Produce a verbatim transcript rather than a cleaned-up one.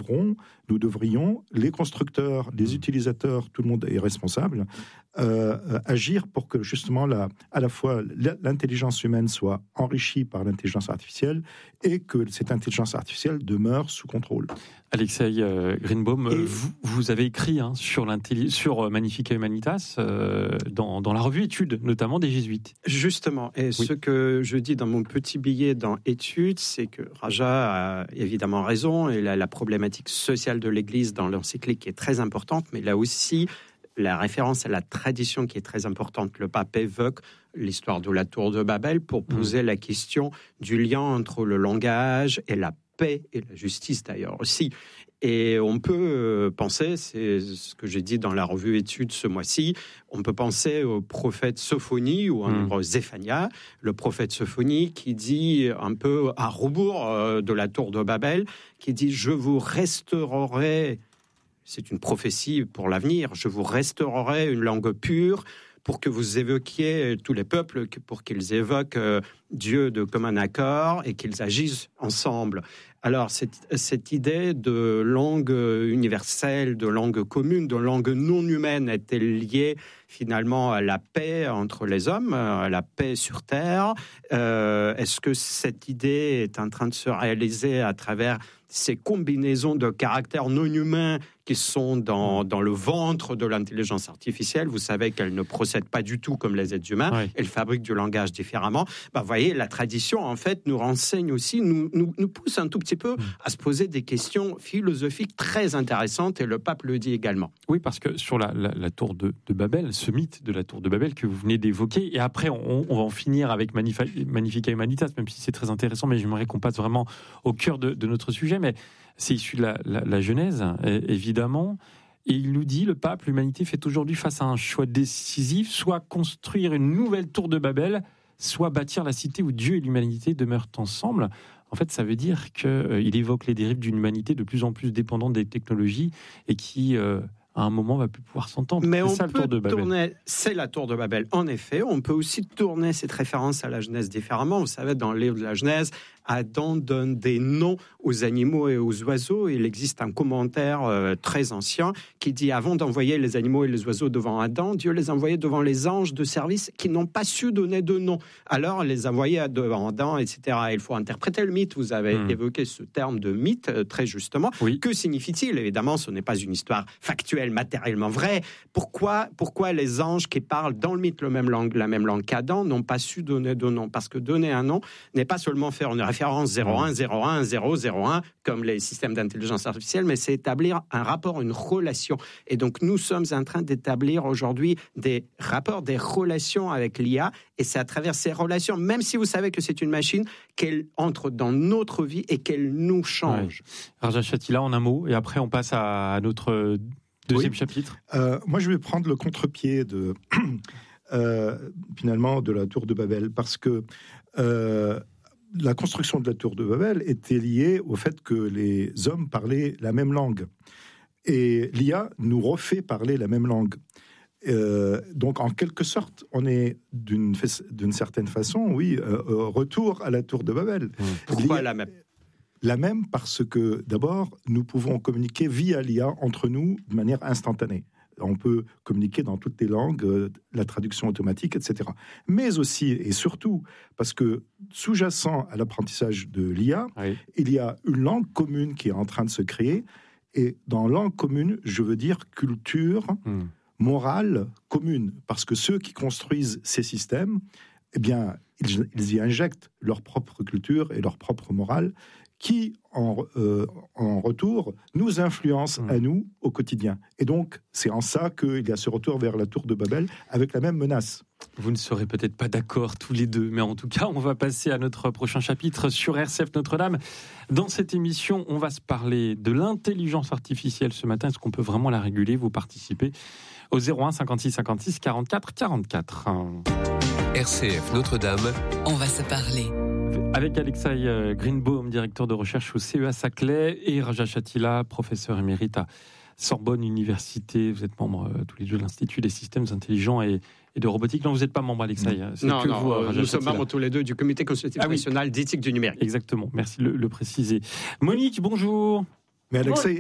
devrons, nous devrions, les constructeurs, les utilisateurs, tout le monde est responsable, euh, agir pour que justement la, à la fois l'intelligence humaine soit enrichie par l'intelligence artificielle et que cette intelligence artificielle demeure sous contrôle. Alexei euh, Greenbaum, et... vous, vous avez écrit hein, sur, sur euh, Magnifica Humanitas euh, dans, dans la revue Études, notamment des Jésuites. Justement, et oui. ce que je dis dans mon petit billet dans Études, c'est que Raja a évidemment raison, et la, la problématique sociale de l'Église dans l'encyclique est très importante, mais là aussi, la référence à la tradition qui est très importante. Le pape évoque l'histoire de la tour de Babel pour poser mmh. la question du lien entre le langage et la paix et la justice d'ailleurs aussi. Et on peut penser, c'est ce que j'ai dit dans la revue Études ce mois-ci, on peut penser au prophète Sophonie ou en mmh. Zéphania, le prophète Sophonie qui dit un peu à rebours de la tour de Babel, qui dit « Je vous restaurerai », c'est une prophétie pour l'avenir, « Je vous restaurerai une langue pure », pour que vous évoquiez tous les peuples, pour qu'ils évoquent euh, Dieu de commun accord et qu'ils agissent ensemble. Alors, cette, cette idée de langue universelle, de langue commune, de langue non humaine est-elle liée finalement à la paix entre les hommes, à la paix sur Terre ? euh, Est-ce que cette idée est en train de se réaliser à travers ces combinaisons de caractères non humains qui sont dans, dans le ventre de l'intelligence artificielle? Vous savez qu'elle ne procède pas du tout comme les êtres humains, oui. Elle fabrique du langage différemment. Ben, vous voyez, la tradition, en fait, nous renseigne aussi, nous, nous, nous pousse un tout petit peu mmh. à se poser des questions philosophiques très intéressantes, et le pape le dit également. Oui, parce que sur la, la, la tour de, de Babel, ce mythe de la tour de Babel que vous venez d'évoquer, et après, on, on va en finir avec Magnifica, Magnifica Humanitas, même si c'est très intéressant, mais j'aimerais qu'on passe vraiment au cœur de, de notre sujet, mais c'est issu de la, la, la Genèse, évidemment. Et il nous dit, le pape, l'humanité fait aujourd'hui face à un choix décisif, soit construire une nouvelle tour de Babel, soit bâtir la cité où Dieu et l'humanité demeurent ensemble. En fait, ça veut dire qu'il euh, évoque les dérives d'une humanité de plus en plus dépendante des technologies et qui, euh, à un moment, va plus pouvoir s'entendre. Mais c'est on ça, peut le tour de Babel. tourner, c'est la tour de Babel, en effet. On peut aussi tourner cette référence à la Genèse différemment. Vous savez, dans le livre de la Genèse, Adam donne des noms aux animaux et aux oiseaux. Il existe un commentaire euh, très ancien qui dit, avant d'envoyer les animaux et les oiseaux devant Adam, Dieu les envoyait devant les anges de service qui n'ont pas su donner de nom. Alors, les envoyait devant Adam, et cetera. Il faut interpréter le mythe. Vous avez mmh. évoqué ce terme de mythe, euh, très justement. Oui. Que signifie-t-il ? Évidemment, ce n'est pas une histoire factuelle, matériellement vraie. Pourquoi, pourquoi les anges qui parlent dans le mythe le même langue, la même langue qu'Adam n'ont pas su donner de nom ? Parce que donner un nom n'est pas seulement faire une référence zéro un, zéro un, zéro zéro un, comme les systèmes d'intelligence artificielle, mais c'est établir un rapport, une relation. Et donc, nous sommes en train d'établir aujourd'hui des rapports, des relations avec l'I A, et c'est à travers ces relations, même si vous savez que c'est une machine, qu'elle entre dans notre vie et qu'elle nous change. Ouais. Raja Chatila, en un mot, et après on passe à notre deuxième oui. chapitre. Euh, moi, je vais prendre le contre-pied de... euh, finalement, de la tour de Babel, parce que... Euh, la construction de la tour de Babel était liée au fait que les hommes parlaient la même langue. Et l'I A nous refait parler la même langue. Euh, donc, en quelque sorte, on est d'une, d'une certaine façon, oui, euh, retour à la tour de Babel. Mmh. Pourquoi la même ? La même parce que, d'abord, nous pouvons communiquer via l'I A entre nous de manière instantanée. On peut communiquer dans toutes les langues, euh, la traduction automatique, et cetera. Mais aussi et surtout, parce que sous-jacent à l'apprentissage de l'I A, oui. il y a une langue commune qui est en train de se créer. Et dans langue commune, je veux dire culture, mmh. morale commune. Parce que ceux qui construisent ces systèmes, eh bien, ils, ils y injectent leur propre culture et leur propre morale, qui, en, euh, en retour, nous influence mmh. à nous au quotidien. Et donc, c'est en ça qu'il y a ce retour vers la tour de Babel, avec la même menace. Vous ne serez peut-être pas d'accord tous les deux, mais en tout cas, on va passer à notre prochain chapitre sur R C F Notre-Dame. Dans cette émission, on va se parler de l'intelligence artificielle ce matin. Est-ce qu'on peut vraiment la réguler ? Vous participez au zéro un cinquante-six cinquante-six quarante-quatre quarante-quatre. R C F Notre-Dame, on va se parler. Avec Alexei Greenbaum, directeur de recherche au C E A Saclay, et Raja Chatila, professeur émérite à Sorbonne Université. Vous êtes membre euh, tous les deux de l'Institut des systèmes intelligents et, et de robotique. Non, vous n'êtes pas membre, Alexei. C'est non, que non, vous, euh, nous sommes membres tous les deux du Comité consultatif ah, national oui. d'éthique du numérique. Exactement, merci de le, le préciser. Monique, bonjour. Mais Alexei,